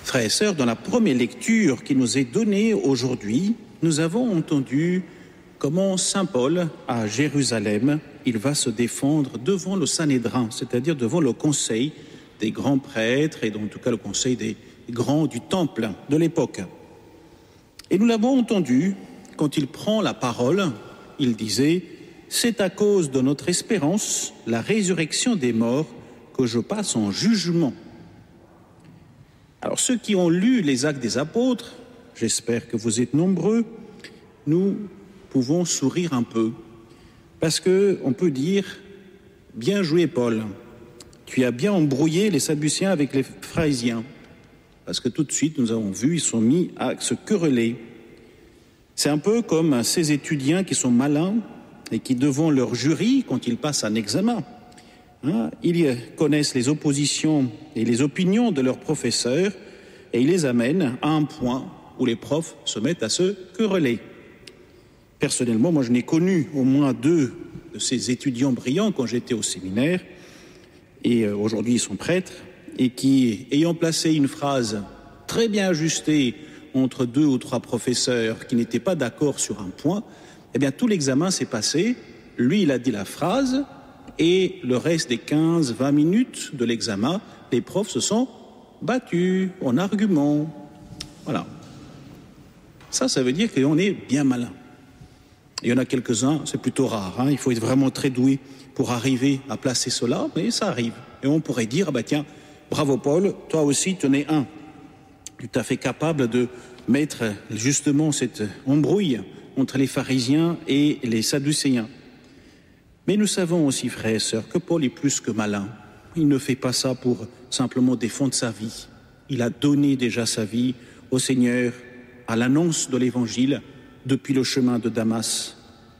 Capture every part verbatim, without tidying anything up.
Frères et sœurs, dans la première lecture qui nous est donnée aujourd'hui, nous avons entendu comment saint Paul, à Jérusalem, il va se défendre devant le Sanhédrin, c'est-à-dire devant le conseil des grands prêtres et en tout cas le conseil des grands du temple de l'époque. Et nous l'avons entendu, quand il prend la parole, il disait « C'est à cause de notre espérance, la résurrection des morts, que je passe en jugement. » Alors ceux qui ont lu les Actes des Apôtres, j'espère que vous êtes nombreux, nous pouvons sourire un peu, parce qu'on peut dire « Bien joué Paul, tu as bien embrouillé les Sadducéens avec les Pharisiens. » Parce que tout de suite, nous avons vu, ils sont mis à se quereller. C'est un peu comme ces étudiants qui sont malins et qui, devant leur jury, quand ils passent un examen, hein, ils connaissent les oppositions et les opinions de leurs professeurs et ils les amènent à un point où les profs se mettent à se quereller. Personnellement, moi, je n'ai connu au moins deux de ces étudiants brillants quand j'étais au séminaire, et euh, aujourd'hui ils sont prêtres, et qui, ayant placé une phrase très bien ajustée entre deux ou trois professeurs qui n'étaient pas d'accord sur un point, eh bien tout l'examen s'est passé, lui il a dit la phrase, et le reste des quinze à vingt minutes de l'examen, les profs se sont battus en argument. Voilà. Ça, ça veut dire qu'on est bien malin. Il y en a quelques-uns, c'est plutôt rare, hein, il faut être vraiment très doué pour arriver à placer cela, mais ça arrive. Et on pourrait dire, ah bah tiens, bravo Paul, toi aussi tu en es un. Tu t'as fait capable de mettre justement cette embrouille entre les pharisiens et les sadducéens. Mais nous savons aussi, frères et sœurs, que Paul est plus que malin. Il ne fait pas ça pour simplement défendre sa vie. Il a donné déjà sa vie au Seigneur à l'annonce de l'Évangile depuis le chemin de Damas.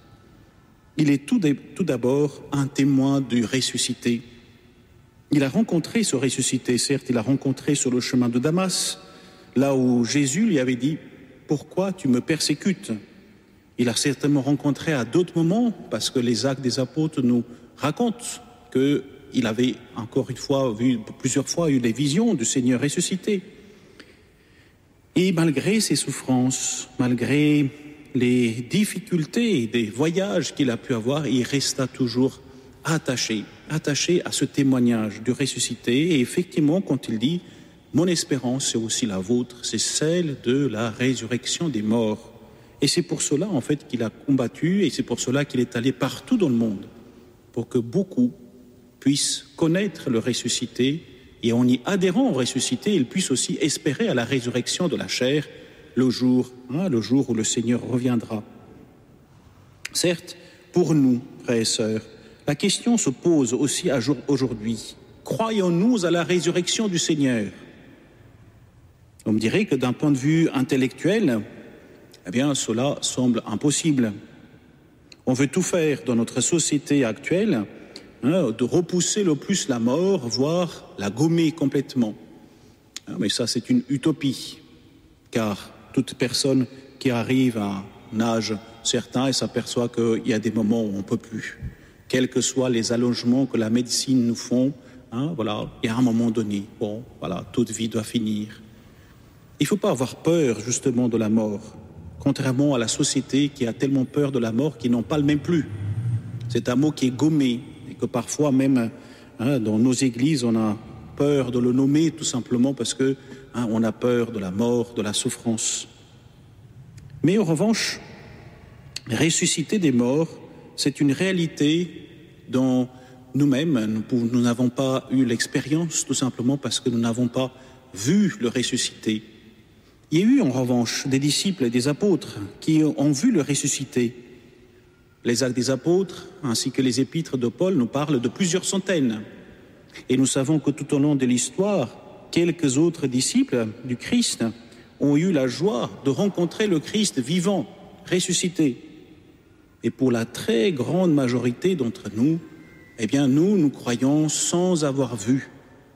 Il est tout d'abord un témoin du ressuscité. Il a rencontré ce ressuscité, certes, il a rencontré sur le chemin de Damas, là où Jésus lui avait dit « Pourquoi tu me persécutes ?» Il a certainement rencontré à d'autres moments, parce que les Actes des Apôtres nous racontent qu'il avait encore une fois vu, plusieurs fois eu des visions du Seigneur ressuscité. Et malgré ses souffrances, malgré les difficultés des voyages qu'il a pu avoir, il resta toujours attaché, attaché à ce témoignage du ressuscité. Et effectivement, quand il dit « Mon espérance, c'est aussi la vôtre, c'est celle de la résurrection des morts ». Et c'est pour cela, en fait, qu'il a combattu et c'est pour cela qu'il est allé partout dans le monde, pour que beaucoup puissent connaître le ressuscité et en y adhérant au ressuscité, ils puissent aussi espérer à la résurrection de la chair le jour, hein, le jour où le Seigneur reviendra. Certes, pour nous, frères et sœurs, la question se pose aussi à jour aujourd'hui. Croyons-nous à la résurrection du Seigneur? On me dirait que d'un point de vue intellectuel, eh bien, cela semble impossible. On veut tout faire dans notre société actuelle, hein, de repousser le plus la mort, voire la gommer complètement. Hein, mais ça, c'est une utopie, car toute personne qui arrive à un âge certain et s'aperçoit qu'il y a des moments où on ne peut plus, quels que soient les allongements que la médecine nous font, hein, voilà, il y a un moment donné, bon, voilà, toute vie doit finir. Il ne faut pas avoir peur, justement, de la mort. Contrairement à la société qui a tellement peur de la mort qu'ils n'en parle même plus. C'est un mot qui est gommé et que parfois même hein, dans nos églises on a peur de le nommer tout simplement parce que hein, on a peur de la mort, de la souffrance. Mais en revanche, ressusciter des morts, c'est une réalité dont nous-mêmes nous n'avons pas eu l'expérience tout simplement parce que nous n'avons pas vu le ressuscité. Il y a eu en revanche des disciples et des apôtres qui ont vu le ressuscité. Les Actes des Apôtres ainsi que les épîtres de Paul nous parlent de plusieurs centaines. Et nous savons que tout au long de l'histoire, quelques autres disciples du Christ ont eu la joie de rencontrer le Christ vivant, ressuscité. Et pour la très grande majorité d'entre nous, eh bien nous, nous croyons sans avoir vu.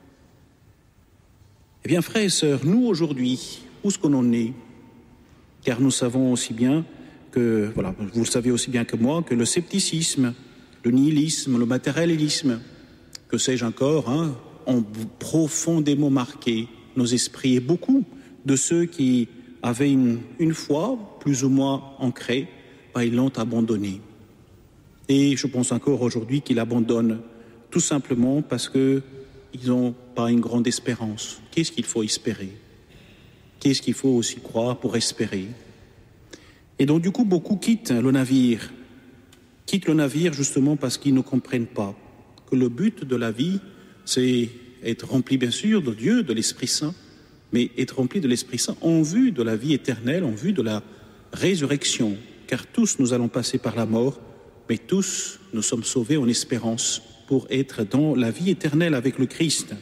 Eh bien frères et sœurs, nous aujourd'hui, où est-ce qu'on en est? Car nous savons aussi bien que, voilà, vous le savez aussi bien que moi, que le scepticisme, le nihilisme, le matérialisme, que sais-je encore, hein, ont profondément marqué nos esprits. Et beaucoup de ceux qui avaient une, une foi plus ou moins ancrée, ben, ils l'ont abandonnée. Et je pense encore aujourd'hui qu'ils l'abandonnent tout simplement parce qu'ils n'ont pas une grande espérance. Qu'est-ce qu'il faut espérer? Qu'est-ce qu'il faut aussi croire pour espérer? Et donc du coup, beaucoup quittent le navire. Quittent le navire justement parce qu'ils ne comprennent pas que le but de la vie, c'est être rempli bien sûr de Dieu, de l'Esprit Saint, mais être rempli de l'Esprit Saint en vue de la vie éternelle, en vue de la résurrection. Car tous nous allons passer par la mort, mais tous nous sommes sauvés en espérance pour être dans la vie éternelle avec le Christ.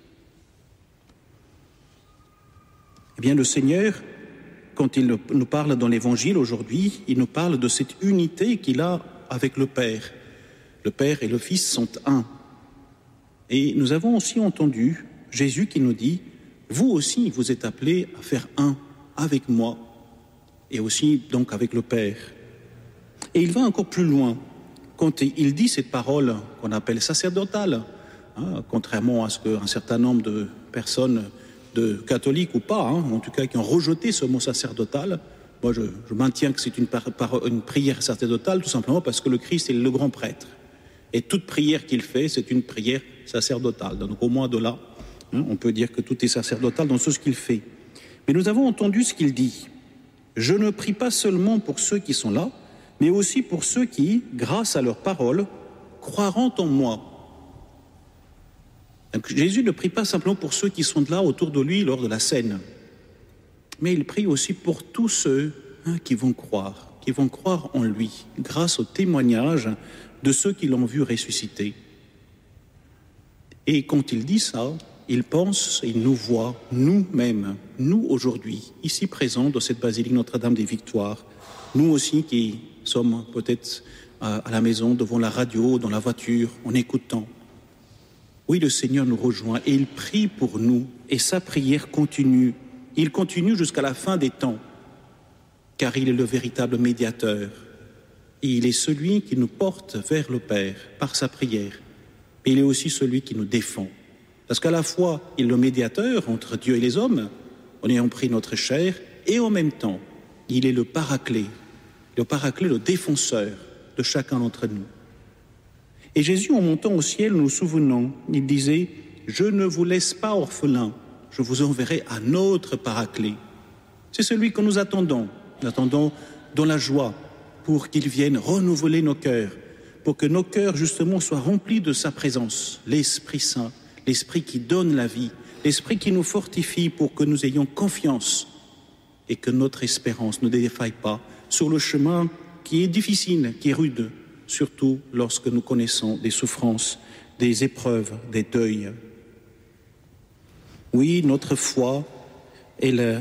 Eh bien, le Seigneur, quand il nous parle dans l'Évangile aujourd'hui, il nous parle de cette unité qu'il a avec le Père. Le Père et le Fils sont un. Et nous avons aussi entendu Jésus qui nous dit « Vous aussi, vous êtes appelés à faire un avec moi et aussi donc avec le Père. » Et il va encore plus loin. Quand il dit cette parole qu'on appelle sacerdotale, hein, contrairement à ce qu'un certain nombre de personnes, de catholiques ou pas, hein, en tout cas qui ont rejeté ce mot sacerdotal, moi je, je maintiens que c'est une, par, par, une prière sacerdotale tout simplement parce que le Christ est le grand prêtre. Et toute prière qu'il fait, c'est une prière sacerdotale. Donc au moins de là, hein, on peut dire que tout est sacerdotal dans tout ce qu'il fait. Mais nous avons entendu ce qu'il dit. « Je ne prie pas seulement pour ceux qui sont là, mais aussi pour ceux qui, grâce à leur parole, croiront en moi. » Donc, Jésus ne prie pas simplement pour ceux qui sont là autour de lui lors de la scène, mais il prie aussi pour tous ceux hein, qui vont croire, qui vont croire en lui, grâce au témoignage de ceux qui l'ont vu ressusciter. Et quand il dit ça, il pense, il nous voit, nous-mêmes, nous aujourd'hui, ici présents dans cette basilique Notre-Dame des Victoires, nous aussi qui sommes peut-être à la maison, devant la radio, dans la voiture, en écoutant. Oui, le Seigneur nous rejoint et il prie pour nous et sa prière continue. Il continue jusqu'à la fin des temps, car il est le véritable médiateur. Et il est celui qui nous porte vers le Père par sa prière. Et il est aussi celui qui nous défend. Parce qu'à la fois, il est le médiateur entre Dieu et les hommes, en ayant pris notre chair, et en même temps, il est le paraclet, le paraclet, le défenseur de chacun d'entre nous. Et Jésus, en montant au ciel, nous nous souvenons, il disait « Je ne vous laisse pas orphelins, je vous enverrai un autre paraclet. » C'est celui que nous attendons. Nous attendons dans la joie pour qu'il vienne renouveler nos cœurs, pour que nos cœurs, justement, soient remplis de sa présence, l'Esprit Saint, l'Esprit qui donne la vie, l'Esprit qui nous fortifie pour que nous ayons confiance et que notre espérance ne défaille pas sur le chemin qui est difficile, qui est rude, surtout lorsque nous connaissons des souffrances, des épreuves, des deuils. Oui, notre foi, elle